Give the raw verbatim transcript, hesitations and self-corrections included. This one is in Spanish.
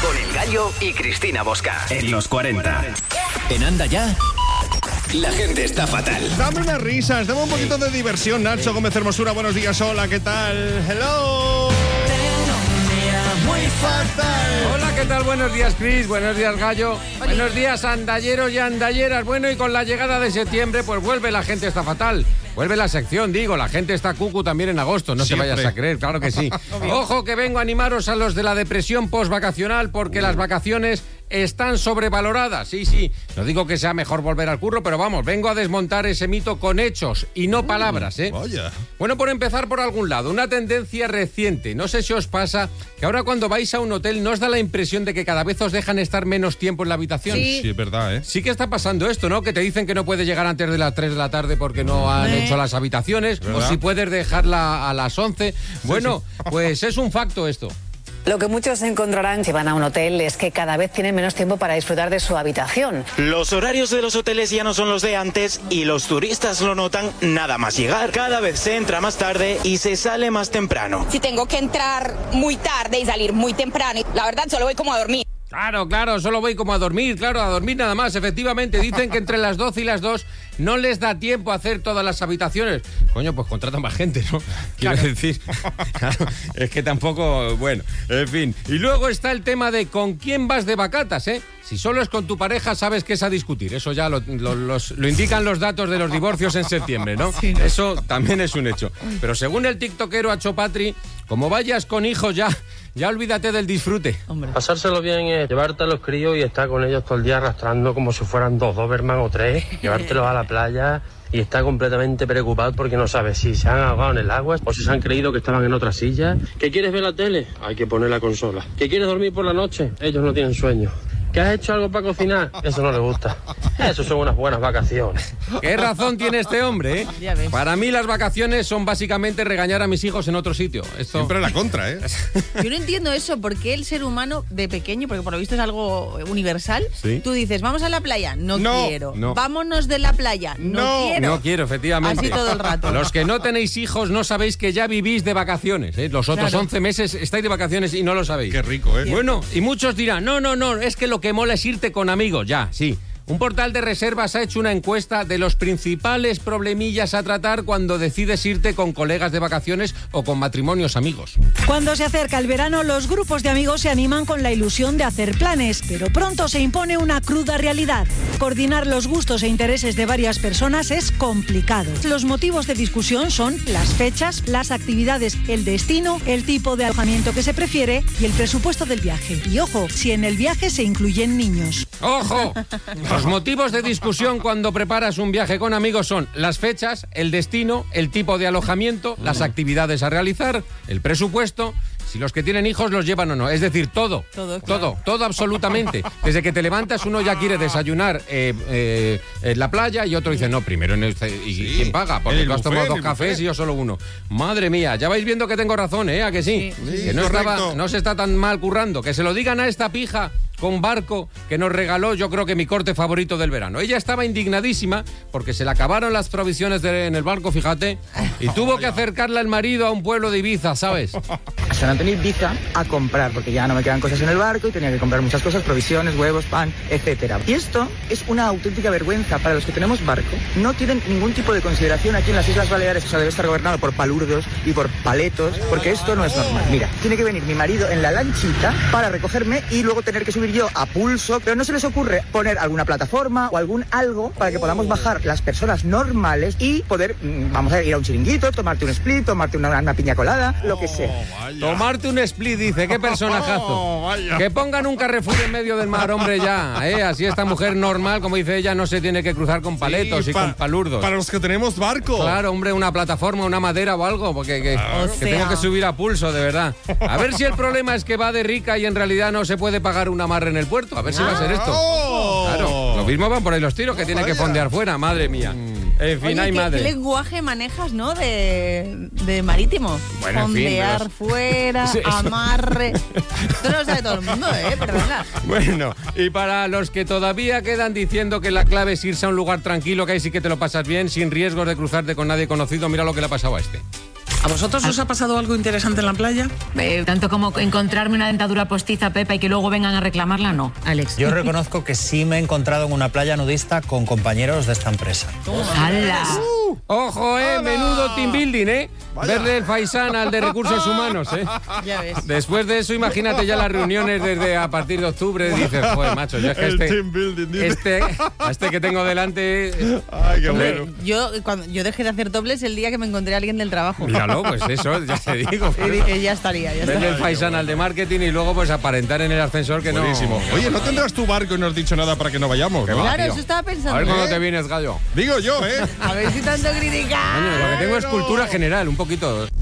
Con El Gallo y Cristina Bosca. En los cuarenta. En Anda Ya, la gente está fatal. Dame unas risas, dame un poquito de diversión. Nacho Gómez Hermosura, buenos días, hola, ¿qué tal? Hello. Muy fatal. Hola, ¿qué tal? Buenos días, Cris. Buenos días, Gallo. Hola. Buenos días, andalleros y andalleras. Bueno, y con la llegada de septiembre, pues vuelve La Gente Está Fatal. Vuelve la sección, digo, La Gente Está Cucu también en agosto. No Siempre. Te vayas a creer, claro que sí. Ojo que vengo a animaros a los de la depresión postvacacional, porque las vacaciones están sobrevaloradas. Sí, sí, no digo que sea mejor volver al curro, pero vamos, vengo a desmontar ese mito con hechos y no palabras, ¿eh? Vaya. Bueno, por empezar por algún lado, una tendencia reciente. No sé si os pasa que ahora cuando vais a un hotel no os da la impresión de que cada vez os dejan estar menos tiempo en la habitación. Sí, sí, es verdad, ¿eh? Sí que está pasando esto, ¿no? Que te dicen que no puedes llegar antes de las tres de la tarde porque no han ¿Eh? hecho las habitaciones, ¿verdad? O si puedes dejarla a las once. Bueno, sí, sí. Pues es un facto esto. Lo que muchos encontrarán si van a un hotel es que cada vez tienen menos tiempo para disfrutar de su habitación. Los horarios de los hoteles ya no son los de antes y los turistas lo notan nada más llegar. Cada vez se entra más tarde y se sale más temprano. Si tengo que entrar muy tarde y salir muy temprano, la verdad solo voy como a dormir. Claro, claro, solo voy como a dormir, claro, a dormir nada más. Efectivamente, dicen que entre las doce y las dos no les da tiempo a hacer todas las habitaciones. Coño, pues contratan más gente, ¿no? Quiero claro. decir, claro, es que tampoco, bueno, en fin. Y luego está el tema de con quién vas de vacatas, ¿eh? Si solo es con tu pareja, sabes que es a discutir. Eso ya lo, lo, los, lo indican los datos de los divorcios en septiembre, ¿no? Sí. Eso también es un hecho. Pero según el tiktokero Acho Patri, como vayas con hijos ya, ya olvídate del disfrute. Hombre. Pasárselo bien es llevarte a los críos y estar con ellos todo el día arrastrando como si fueran dos Doberman o tres, llevártelos a la playa y está completamente preocupado porque no sabe si se han ahogado en el agua o si se han creído que estaban en otra silla. ¿Qué quieres ver la tele? Hay que poner la consola. ¿Qué quieres dormir por la noche? Ellos no tienen sueño. ¿Que has hecho algo para cocinar? Eso no le gusta. Eso son unas buenas vacaciones. ¿Qué razón tiene este hombre, eh? Ya ves. Para mí las vacaciones son básicamente regañar a mis hijos en otro sitio. Esto... Siempre la contra, ¿eh? Yo no entiendo eso, porque el ser humano de pequeño, porque por lo visto es algo universal, ¿sí? Tú dices, vamos a la playa, no, no quiero. No. Vámonos de la playa, no, no quiero. No quiero, efectivamente. Así todo el rato. Los que no tenéis hijos no sabéis que ya vivís de vacaciones, ¿eh? Los otros claro. once meses estáis de vacaciones y no lo sabéis. Qué rico, ¿eh? Bueno, y muchos dirán, no, no, no, es que lo que mola es irte con amigos, ya, sí. Un portal de reservas ha hecho una encuesta de los principales problemillas a tratar cuando decides irte con colegas de vacaciones o con matrimonios amigos. Cuando se acerca el verano, los grupos de amigos se animan con la ilusión de hacer planes, pero pronto se impone una cruda realidad. Coordinar los gustos e intereses de varias personas es complicado. Los motivos de discusión son las fechas, las actividades, el destino, el tipo de alojamiento que se prefiere y el presupuesto del viaje. Y ojo, si en el viaje se incluyen niños. ¡Ojo! Los motivos de discusión cuando preparas un viaje con amigos son las fechas, el destino, el tipo de alojamiento, las actividades a realizar, el presupuesto, si los que tienen hijos los llevan o no. Es decir, todo, todo, claro. todo, todo absolutamente. Desde que te levantas uno ya quiere desayunar eh, eh, en la playa y otro dice, no, primero en este, ¿y sí. quién paga? Porque tú has tomado dos cafés buffet. Y yo solo uno. Madre mía, ya vais viendo que tengo razón, ¿eh? ¿A que sí? Sí, que no, estaba, no se está tan mal currando. Que se lo digan a esta pija con barco que nos regaló, yo creo que mi corte favorito del verano. Ella estaba indignadísima porque se le acabaron las provisiones de, en el barco, fíjate, y tuvo que acercarla el marido a un pueblo de Ibiza, ¿sabes? San Antonio Ibiza a comprar, porque ya no me quedan cosas en el barco y tenía que comprar muchas cosas, provisiones, huevos, pan, etcétera. Y esto es una auténtica vergüenza para los que tenemos barco. No tienen ningún tipo de consideración aquí en las Islas Baleares, o sea, debe estar gobernado por palurdos y por paletos, porque esto no es normal. Mira, tiene que venir mi marido en la lanchita para recogerme y luego tener que subir yo a pulso, pero no se les ocurre poner alguna plataforma o algún algo para que podamos bajar las personas normales y poder, vamos a ir a un chiringuito, tomarte un split, tomarte una, una piña colada, lo que sea. Oh, tomarte un split, dice, qué personajazo. Oh, que pongan un Carrefour en medio del mar, hombre, ya, ¿eh? Así esta mujer normal, como dice ella, no se tiene que cruzar con paletos sí, y pa, con palurdos. Para los que tenemos barco. Claro, hombre, una plataforma, una madera o algo, porque que, oh, que tengo que subir a pulso, de verdad. A ver si el problema es que va de rica y en realidad no se puede pagar un amarre en el puerto. A ver si va a ser esto. Oh. Claro, lo mismo van por ahí los tiros, que tiene que fondear fuera, madre mía. En fin, Oye, hay ¿qué, madre. ¿qué lenguaje manejas, no? De, de marítimo. Bueno, fondear en fin, los... fuera, sí, amarre. Esto no lo sabe todo el mundo, ¿eh? Perdona. Bueno, y para los que todavía quedan diciendo que la clave es irse a un lugar tranquilo, que ahí sí que te lo pasas bien, sin riesgos de cruzarte con nadie conocido, mira lo que le ha pasado a este. ¿A vosotros os ha pasado algo interesante en la playa? Eh, tanto como encontrarme una dentadura postiza, Pepa, y que luego vengan a reclamarla, no, Alex. Yo reconozco que sí me he encontrado en una playa nudista con compañeros de esta empresa. ¡Hala! Uh, ¡Ojo, eh! ¡Hala! Menudo team building, ¿eh? Vaya. Verle el faisán al de recursos humanos, ¿eh? Ya ves. Después de eso, imagínate ya las reuniones desde a partir de octubre. Dices, joder, macho, yo es que El este, team building, dice. este, a este que tengo delante... Ay, qué Hombre, bueno. yo, cuando, yo dejé de hacer dobles el día que me encontré a alguien del trabajo. Míralo, pues eso, ya te digo. Y dije, ya estaría, ya Verle estaría. el faisán al de marketing y luego pues aparentar en el ascensor que Buenísimo. no... Oye, no tendrás tu barco y no has dicho nada para que no vayamos, ¿no? Claro, tío. eso estaba pensando. A ver cuándo ¿eh? te vienes, gallo. Digo yo, ¿eh? A ver si tanto criticar. Coño, lo que tengo es cultura general, un poquito.